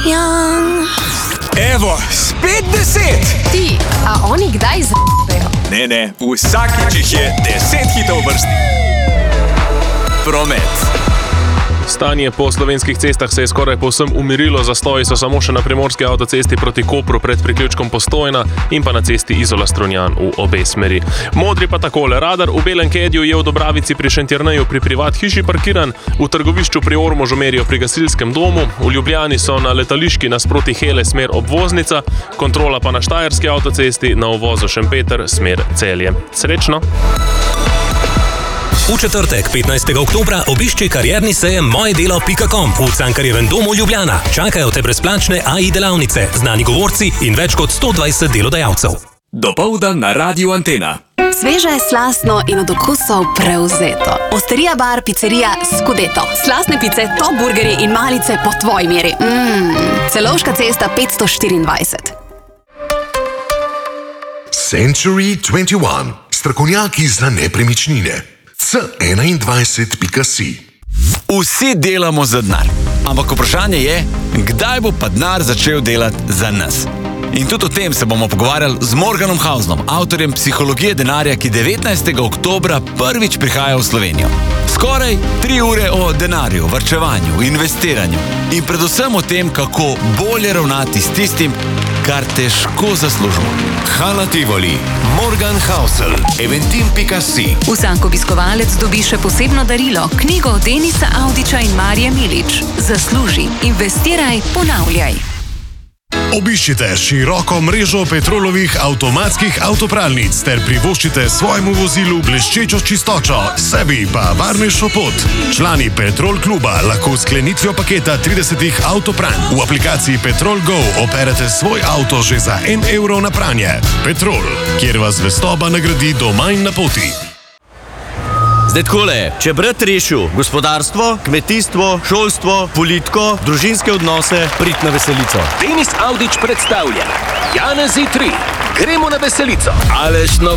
young. Evo, spet 10! Ti, a oni kdaj z***ejo? Ne, vsakič jih je 10 hitov vrsti. Promet. Stanje po slovenskih cestah se je skoraj povsem umirilo, zastoji so samo še na primorski avtocesti proti Kopru pred priključkom Postojna in pa na cesti Izola-Strunjan v obe smeri. Modri pa takole, radar v Belem Kedju je v Dobravici pri Šentjerneju pri privat hiši parkiran, v trgovišču pri Ormožu merijo pri gasilskem domu, v Ljubljani so na letališki nasproti Hele smer obvoznica, kontrola pa na Štajerski avtocesti na uvozu Šempeter smer Celje. Srečno! V četrtek, 15. oktobra, obišči karierni sejem mojedelo.com v Cankarjevem domu Ljubljana. Čakajo te brezplačne AI delavnice, znani govorci in več kot 120 delodajalcev. Dopoldan na Radiu Antena. Sveže, slastno in od okusov prevzeto. Osterija bar, pizzerija Scudetto. Slastne pice, top burgerji in malice po tvoji meri. Celovška cesta 524. Century 21. Strokovnjaki za nepremičnine. C21.si. Vsi delamo za denar, ampak vprašanje je, kdaj bo pa denar začel delati za nas. In tudi o tem se bomo pogovarjali z Morganom Hausnom, avtorjem Psihologije denarja, ki 19. oktobra prvič prihaja v Slovenijo. Skoraj 3 ure o denarju, varčevanju, investiranju in predvsem o tem, kako bolje ravnati s tistim, kar težko zaslužimo. Hala Tivoli, Morgan Hausel, Eventim.si. Vsak obiskovalec dobi še posebno darilo, knjigo Denisa Avdića in Marije Milič. Zasluži, investiraj, ponavljaj. Obiščite široko mrežo Petrolovih avtomatskih avtopralnic ter privoščite svojemu vozilu bleščečo čistočo, sebi pa varnejšo pot. Člani Petrol kluba lahko s sklenitvijo paketa 30 avtopranj v aplikaciji Petrol Go operete svoj avto že za 1 evro na pranje. Petrol, kjer vas zvestoba nagradi doma in na poti. Zdaj takole, če brat rešil gospodarstvo, kmetijstvo, šolstvo, politiko, družinske odnose, prid na veselico. Denis Avdić predstavlja Janezi 3. Gremo na veselico. Aleš